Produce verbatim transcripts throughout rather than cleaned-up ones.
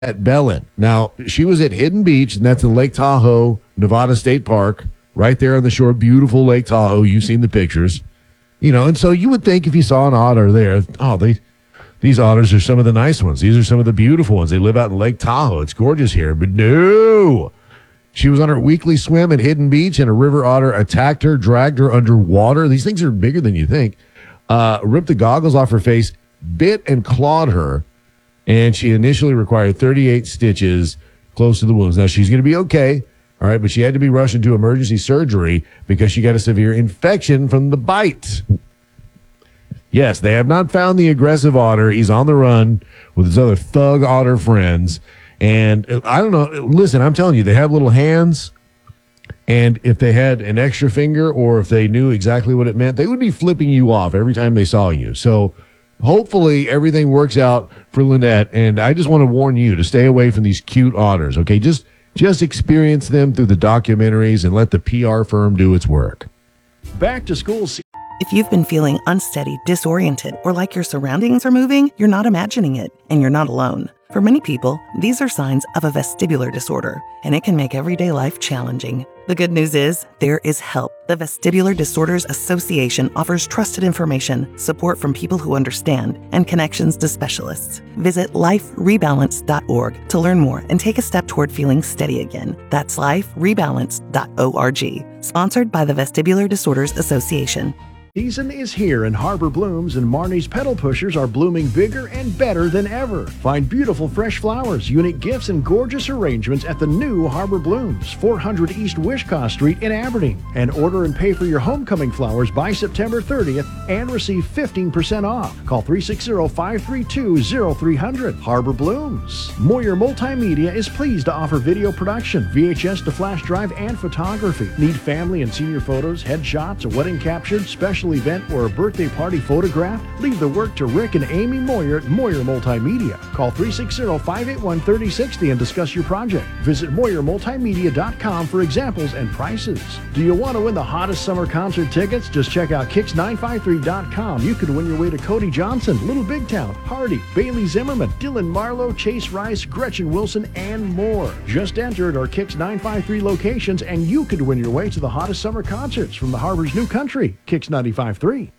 At Bellin. Now, she was at Hidden Beach, and that's in Lake Tahoe, Nevada State Park, right there on the shore. Beautiful Lake Tahoe. You've seen the pictures. You know, and so you would think if you saw an otter there, oh, they, these otters are some of the nice ones. These are some of the beautiful ones. They live out in Lake Tahoe. It's gorgeous here. But no. She was on her weekly swim at Hidden Beach, and a river otter attacked her, dragged her underwater. These things are bigger than you think. Uh, ripped the goggles off her face, bit and clawed her. And she initially required thirty-eight stitches close to the wounds. Now, she's going to be okay, all right, but she had to be rushed into emergency surgery because she got a severe infection from the bite. Yes, they have not found the aggressive otter. He's on the run with his other thug otter friends. And I don't know. Listen, I'm telling you, they have little hands. And if they had an extra finger or if they knew exactly what it meant, they would be flipping you off every time they saw you. So hopefully everything works out for Lynette, and I just want to warn you to stay away from these cute otters, okay? Just just experience them through the documentaries and let the P R firm do its work. Back to school. If you've been feeling unsteady, disoriented, or like your surroundings are moving, you're not imagining it, and you're not alone. For many people, these are signs of a vestibular disorder, and it can make everyday life challenging. The good news is, there is help. The Vestibular Disorders Association offers trusted information, support from people who understand, and connections to specialists. Visit life rebalance dot org to learn more and take a step toward feeling steady again. That's life rebalance dot org. Sponsored by the Vestibular Disorders Association. Season is here and Harbor Blooms and Marnie's Pedal Pushers are blooming bigger and better than ever. Find beautiful fresh flowers, unique gifts, and gorgeous arrangements at the new Harbor Blooms, four hundred East Wishkah Street in Aberdeen. And order and pay for your homecoming flowers by September thirtieth and receive fifteen percent off. Call three six zero, five three two, zero three zero zero. Harbor Blooms. Moyer Multimedia is pleased to offer video production, V H S to flash drive, and photography. Need family and senior photos, headshots, a wedding captured, special event, or a birthday party photograph? Leave the work to Rick and Amy Moyer at Moyer Multimedia. Call three six zero, five eight one, three zero six zero and discuss your project. Visit Moyer Multimedia dot com for examples and prices. Do you want to win the hottest summer concert tickets? Just check out kicks nine five three dot com. You could win your way to Cody Johnson, Little Big Town, Hardy, Bailey Zimmerman, Dylan Marlowe, Chase Rice, Gretchen Wilson, and more. Just enter at our Kicks nine five three locations and you could win your way to the hottest summer concerts from the Harbor's new country, Kicks ninety-five point three.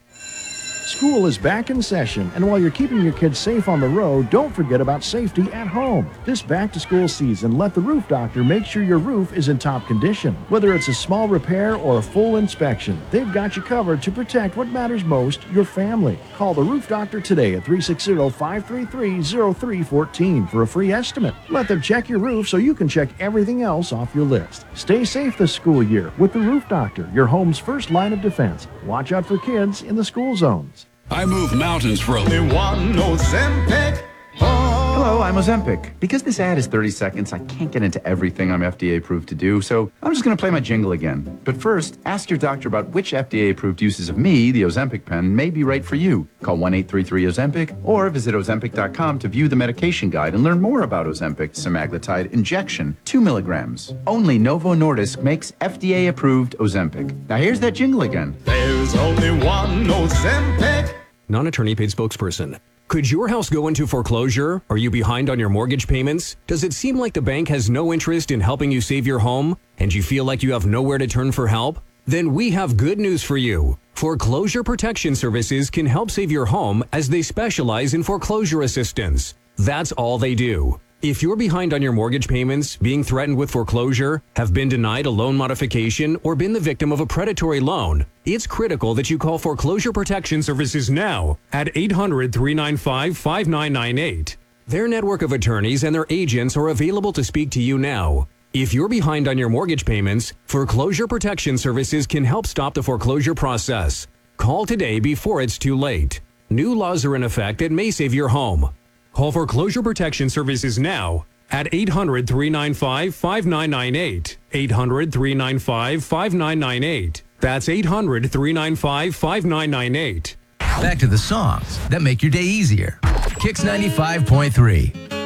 School is back in session, and while you're keeping your kids safe on the road, don't forget about safety at home. This back-to-school season, let the Roof Doctor make sure your roof is in top condition. Whether it's a small repair or a full inspection, they've got you covered to protect what matters most, your family. Call the Roof Doctor today at three six zero, five three three, zero three one four for a free estimate. Let them check your roof so you can check everything else off your list. Stay safe this school year with the Roof Doctor, your home's first line of defense. Watch out for kids in the school zones. I move mountains for a one Ozempic. Oh. Hello, I'm Ozempic. Because this ad is thirty seconds, I can't get into everything I'm F D A approved to do, so I'm just going to play my jingle again. But first, ask your doctor about which F D A approved uses of me, the Ozempic pen, may be right for you. Call one eight three three Ozempic or visit Ozempic dot com to view the medication guide and learn more about Ozempic semaglutide injection, two milligrams. Only Novo Nordisk makes F D A approved Ozempic. Now here's that jingle again. There's only one Ozempic. Non-attorney paid spokesperson. Could your house go into foreclosure? Are you behind on your mortgage payments? Does it seem like the bank has no interest in helping you save your home? And you feel like you have nowhere to turn for help? Then we have good news for you. Foreclosure Protection Services can help save your home as they specialize in foreclosure assistance. That's all they do. If you're behind on your mortgage payments, being threatened with foreclosure, have been denied a loan modification, or been the victim of a predatory loan, it's critical that you call Foreclosure Protection Services now at eight hundred, three nine five, five nine nine eight. Their network of attorneys and their agents are available to speak to you now. If you're behind on your mortgage payments, Foreclosure Protection Services can help stop the foreclosure process. Call today before it's too late. New laws are in effect that may save your home. Call Foreclosure Protection Services now at eight hundred, three nine five, five nine nine eight. eight hundred, three nine five, five nine nine eight. That's eight hundred, three nine five, five nine nine eight. Back to the songs that make your day easier. Kicks ninety-five point three.